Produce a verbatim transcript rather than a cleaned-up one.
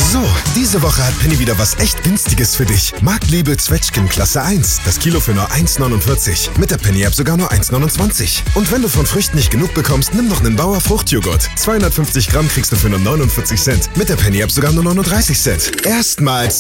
So, diese Woche hat Penny wieder was echt Günstiges für dich. Marktliebe Zwetschgen Klasse eins. Das Kilo für nur eins neunundvierzig. Mit der Penny-App sogar nur eins neunundzwanzig. Und wenn du von Früchten nicht genug bekommst, nimm noch einen Bauer Fruchtjoghurt. zweihundertfünfzig Gramm kriegst du für nur neunundvierzig Cent. Mit der Penny-App sogar nur neununddreißig Cent. Erstmals